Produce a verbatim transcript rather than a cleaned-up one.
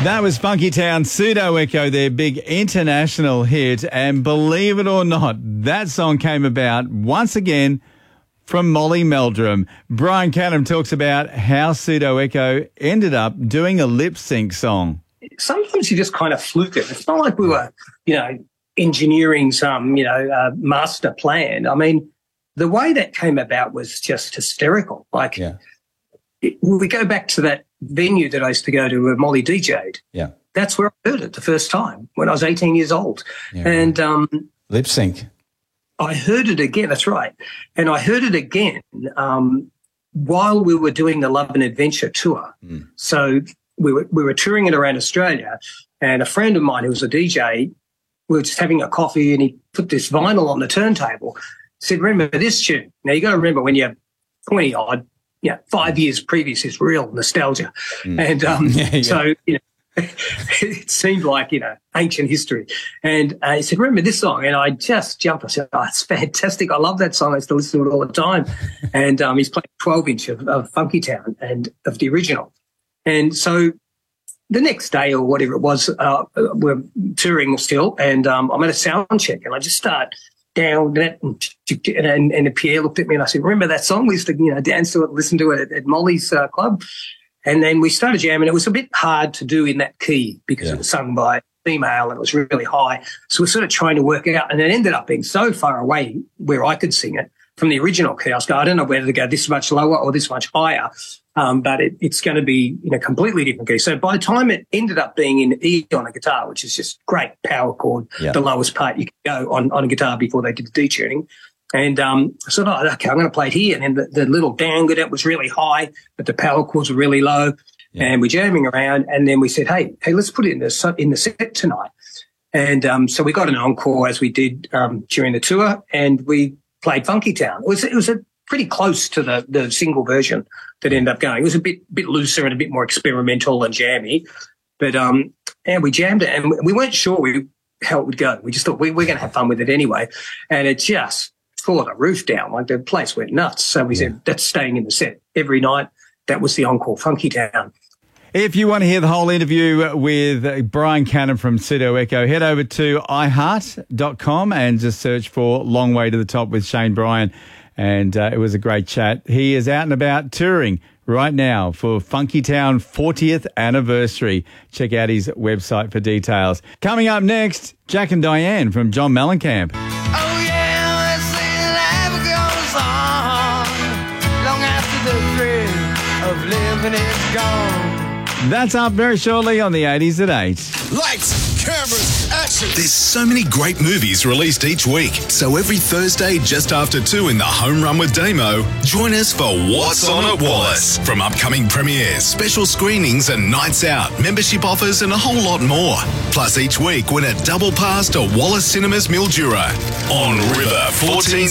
That was Funky Town, Pseudo Echo, their big international hit. And believe it or not, that song came about once again from Molly Meldrum. Brian Canham talks about how Pseudo Echo ended up doing a lip sync song. Sometimes you just kind of fluke it. It's not like we were, you know, engineering some, you know, uh, master plan. I mean, the way that came about was just hysterical. Like, Yeah. it, we go back to that venue that I used to go to where Molly D J'd. Yeah. That's where I heard it the first time when I was eighteen years old. Yeah, and um, lip sync. I heard it again. That's right. And I heard it again um, while we were doing the Love and Adventure tour. Mm. So we were, we were touring it around Australia, and a friend of mine who was a D J, we were just having a coffee, and he put this vinyl on the turntable, said, remember this tune. Now, you got to remember when you're twenty-odd, yeah, five years previous is real nostalgia. Mm. And um, yeah, yeah. so, you know, it seemed like, you know, ancient history. And uh, he said, remember this song? And I just jumped. I said, oh, it's fantastic. I love that song. I used to listen to it all the time. And um, he's playing twelve inch of, of Funky Town and of the original. And so the next day or whatever it was, uh, we're touring still, and um, I'm at a sound check, and I just start down that, and, and, and Pierre looked at me and I said, remember that song? We used to, you know, dance to it, listen to it at, at Molly's uh, club. And then we started jamming. It was a bit hard to do in that key because yeah. it was sung by a female and it was really high. So we're sort of trying to work it out, and it ended up being so far away where I could sing it from the original key. I was going, I don't know whether to go this much lower or this much higher. Um, but it, it's going to be in a completely different key. So by the time it ended up being in E on a guitar, which is just great power chord, yeah. the lowest part you could go on, on a guitar before they did the detuning. And um, I said, oh, okay, I'm going to play it here. And then the, the little down good was really high, but the power chords were really low. Yeah. And we're jamming around. And then we said, hey, hey, let's put it in the, in the set tonight. And um, so we got an encore as we did um, during the tour, and we played Funky Town. It was, it was a pretty close to the, the single version that ended up going. It was a bit bit looser and a bit more experimental and jammy. But, um, and we jammed it, and we weren't sure we, how it would go. We just thought we, we're going to have fun with it anyway. And it just tore the roof down. Like, the place went nuts. So we yeah. said, that's staying in the set every night. That was the encore, Funky Town. If you want to hear the whole interview with Brian Canham from Pseudo Echo, head over to i heart dot com and just search for Long Way to the Top with Shane Bryan. And uh, it was a great chat. He is out and about touring right now for Funky Town fortieth anniversary. Check out his website for details. Coming up next, Jack and Diane from John Mellencamp. Oh yeah, let's see, life goes on long after the thrill of living is gone. That's up very shortly on the eighties at eight. Lights, cameras, action. There's so many great movies released each week. So every Thursday just after two in the Home Run with Damo, join us for What's On at Wallace. From upcoming premieres, special screenings and nights out, membership offers and a whole lot more. Plus each week win a double pass to Wallace Cinemas Mildura on River fourteen